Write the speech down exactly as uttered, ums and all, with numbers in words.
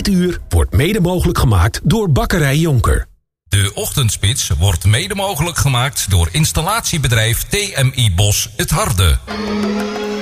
Dit uur wordt mede mogelijk gemaakt door Bakkerij Jonker. De Ochtendspits wordt mede mogelijk gemaakt door installatiebedrijf T M I Bos Het Harde.